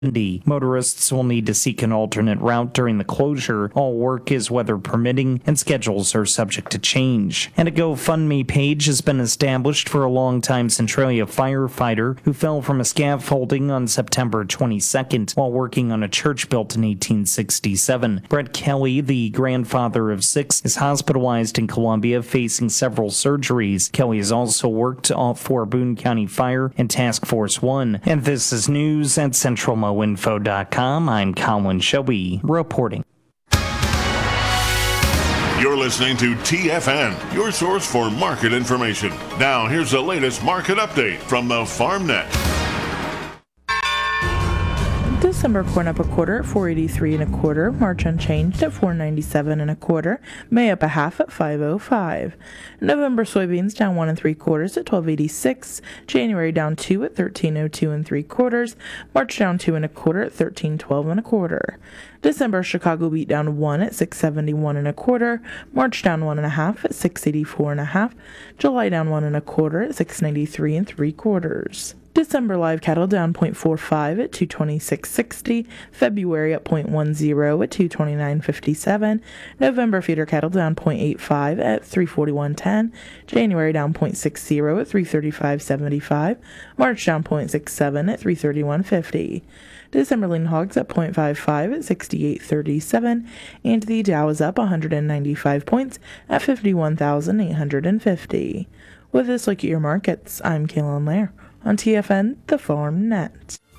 Motorists will need to seek an alternate route during the closure. All work is weather permitting and schedules are subject to change. And a GoFundMe page has been established for a longtime Centralia firefighter who fell from a scaffolding on September 22nd while working on a church built in 1867. Brett Kelly, the grandfather of 6, is hospitalized in Columbia facing several surgeries. Kelly has also worked for Boone County Fire and Task Force 1. And this is news at CentralMoInfo.com. I'm Colin Shelby reporting. You're listening to TFN, your source for market information. Now, here's the latest market update from the FarmNet. December corn up a quarter at $4.83 1/4. March unchanged at $4.97 1/4. May up a half at $5.05. November soybeans down 1 3/4 at $12.86. January down 2 at $13.02 3/4. March down 2 1/4 at $13.12 1/4. December Chicago wheat down 1 at $6.71 1/4. March down 1 1/2 at $6.84 1/2. July down 1 1/4 at $6.93 3/4. December live cattle down 0.45 at $226.60. February up 0.10 at $229.57. November feeder cattle down 0.85 at $341.10. January down 0.60 at $335.75. March down 0.67 at $331.50. December lean hogs up 0.55 at $68.37. And the Dow is up 195 points at 51,850. With this look at your markets, I'm Kaylin Lair on TFN, the Farm Net.